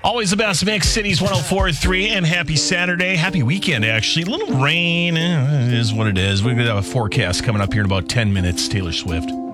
Always the best mix, Cities 104.3, and happy Saturday. Happy weekend, actually. A little rain, it is what it is. We're going to have a forecast coming up here in about 10 minutes, Taylor Swift.